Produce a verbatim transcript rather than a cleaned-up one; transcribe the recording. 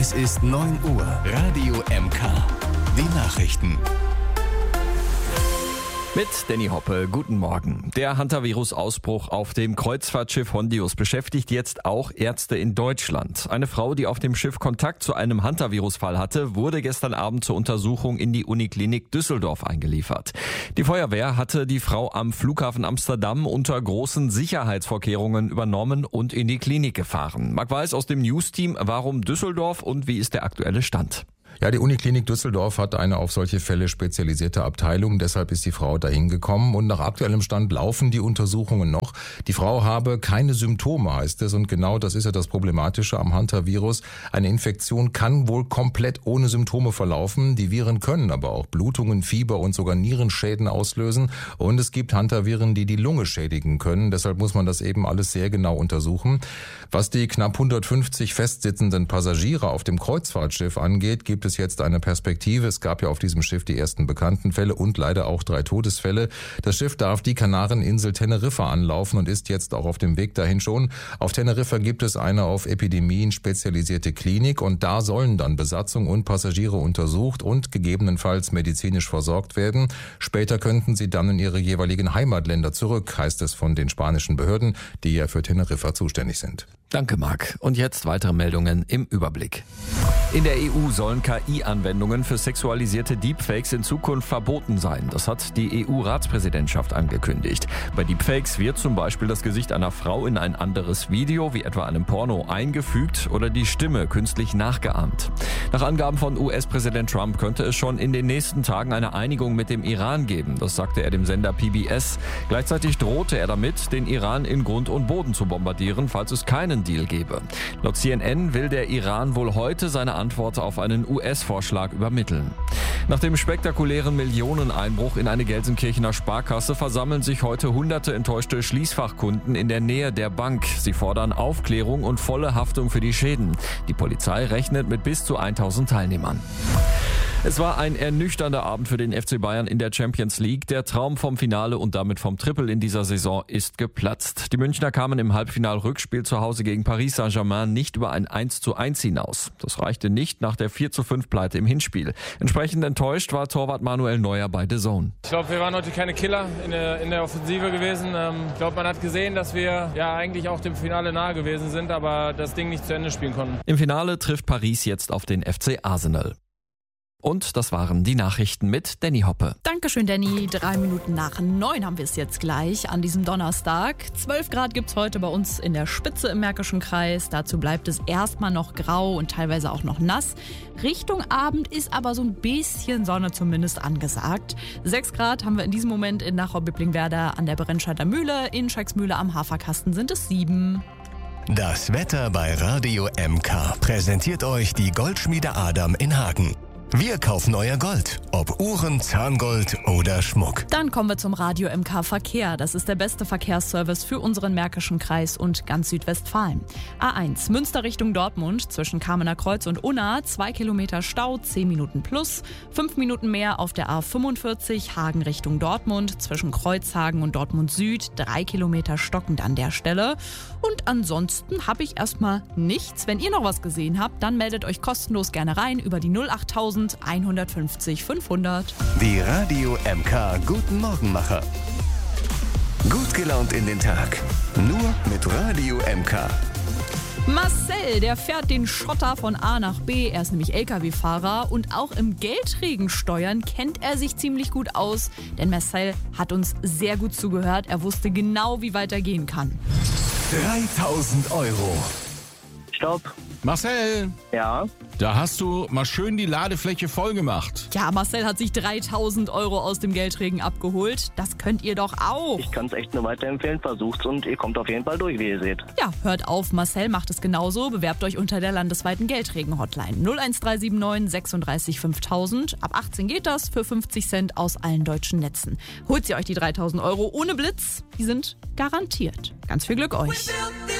Es ist neun Uhr. Radio M K. Die Nachrichten. Mit Danny Hoppe, guten Morgen. Der Hantavirus-Ausbruch auf dem Kreuzfahrtschiff Hondius beschäftigt jetzt auch Ärzte in Deutschland. Eine Frau, die auf dem Schiff Kontakt zu einem Hantavirus-Fall hatte, wurde gestern Abend zur Untersuchung in die Uniklinik Düsseldorf eingeliefert. Die Feuerwehr hatte die Frau am Flughafen Amsterdam unter großen Sicherheitsvorkehrungen übernommen und in die Klinik gefahren. Marc Weiß aus dem News-Team, warum Düsseldorf und wie ist der aktuelle Stand? Ja, die Uniklinik Düsseldorf hat eine auf solche Fälle spezialisierte Abteilung. Deshalb ist die Frau dahin gekommen. Und nach aktuellem Stand laufen die Untersuchungen noch. Die Frau habe keine Symptome, heißt es. Und genau das ist ja das Problematische am Hantavirus. Eine Infektion kann wohl komplett ohne Symptome verlaufen. Die Viren können aber auch Blutungen, Fieber und sogar Nierenschäden auslösen. Und es gibt Hantaviren, die die Lunge schädigen können. Deshalb muss man das eben alles sehr genau untersuchen. Was die knapp hundertfünfzig festsitzenden Passagiere auf dem Kreuzfahrtschiff angeht, gibt es jetzt eine Perspektive. Es gab ja auf diesem Schiff die ersten bekannten Fälle und leider auch drei Todesfälle. Das Schiff darf die Kanareninsel Teneriffa anlaufen und ist jetzt auch auf dem Weg dahin schon. Auf Teneriffa gibt es eine auf Epidemien spezialisierte Klinik und da sollen dann Besatzung und Passagiere untersucht und gegebenenfalls medizinisch versorgt werden. Später könnten sie dann in ihre jeweiligen Heimatländer zurück, heißt es von den spanischen Behörden, die ja für Teneriffa zuständig sind. Danke, Marc. Und jetzt weitere Meldungen im Überblick. In der E U sollen K I-Anwendungen für sexualisierte Deepfakes in Zukunft verboten sein. Das hat die E U-Ratspräsidentschaft angekündigt. Bei Deepfakes wird zum Beispiel das Gesicht einer Frau in ein anderes Video, wie etwa einem Porno, eingefügt oder die Stimme künstlich nachgeahmt. Nach Angaben von U S-Präsident Trump könnte es schon in den nächsten Tagen eine Einigung mit dem Iran geben. Das sagte er dem Sender P B S. Gleichzeitig drohte er damit, den Iran in Grund und Boden zu bombardieren, falls es keinen Deal gebe. Laut C N N will der Iran wohl heute seine Antwort auf einen U S-Vorschlag übermitteln. Nach dem spektakulären Millioneneinbruch in eine Gelsenkirchener Sparkasse versammeln sich heute hunderte enttäuschte Schließfachkunden in der Nähe der Bank. Sie fordern Aufklärung und volle Haftung für die Schäden. Die Polizei rechnet mit bis zu tausend Teilnehmern. Es war ein ernüchternder Abend für den F C Bayern in der Champions League. Der Traum vom Finale und damit vom Triple in dieser Saison ist geplatzt. Die Münchner kamen im Halbfinal-Rückspiel zu Hause gegen Paris Saint-Germain nicht über ein eins zu eins hinaus. Das reichte nicht nach der vier zu fünf Pleite im Hinspiel. Entsprechend enttäuscht war Torwart Manuel Neuer bei D A Z N. Ich glaube, wir waren heute keine Killer in der, in der Offensive gewesen. Ich glaube, man hat gesehen, dass wir ja eigentlich auch dem Finale nahe gewesen sind, aber das Ding nicht zu Ende spielen konnten. Im Finale trifft Paris jetzt auf den F C Arsenal. Und das waren die Nachrichten mit Danny Hoppe. Dankeschön, Danny. Drei Minuten nach neun haben wir es jetzt gleich an diesem Donnerstag. Zwölf Grad gibt's heute bei uns in der Spitze im Märkischen Kreis. Dazu bleibt es erstmal noch grau und teilweise auch noch nass. Richtung Abend ist aber so ein bisschen Sonne zumindest angesagt. Sechs Grad haben wir in diesem Moment in Nachau-Bibblingwerder an der Brennscheider Mühle. In Scheiksmühle am Haferkasten sind es sieben. Das Wetter bei Radio M K präsentiert euch die Goldschmiede Adam in Hagen. Wir kaufen euer Gold, ob Uhren, Zahngold oder Schmuck. Dann kommen wir zum Radio M K Verkehr. Das ist der beste Verkehrsservice für unseren Märkischen Kreis und ganz Südwestfalen. A eins, Münster Richtung Dortmund, zwischen Kamener Kreuz und Unna, zwei Kilometer Stau, zehn Minuten plus. Fünf Minuten mehr auf der A fünfundvierzig, Hagen Richtung Dortmund, zwischen Kreuzhagen und Dortmund Süd, drei Kilometer stockend an der Stelle. Und ansonsten habe ich erstmal nichts. Wenn ihr noch was gesehen habt, dann meldet euch kostenlos gerne rein über die null acht null null eins fünf null fünfhundert. Die Radio M K Guten Morgenmacher. Gut gelaunt in den Tag. Nur mit Radio M K. Marcel, der fährt den Schotter von A nach B. Er ist nämlich L K W-Fahrer und auch im Geldregensteuern kennt er sich ziemlich gut aus. Denn Marcel hat uns sehr gut zugehört. Er wusste genau, wie weit er gehen kann. dreitausend Euro. Stopp. Marcel, Ja, da hast du mal schön die Ladefläche voll gemacht. Ja, Marcel hat sich dreitausend Euro aus dem Geldregen abgeholt. Das könnt ihr doch auch. ich kann es echt nur weiterempfehlen. Versucht's und ihr kommt auf jeden Fall durch, wie ihr seht. Ja, hört auf, Marcel macht es genauso. Bewerbt euch unter der landesweiten Geldregen-Hotline null eins drei sieben neun sechsunddreißig fünftausend. Ab achtzehn geht das für fünfzig Cent aus allen deutschen Netzen. Holt ihr euch die dreitausend Euro ohne Blitz, die sind garantiert. Ganz viel Glück euch.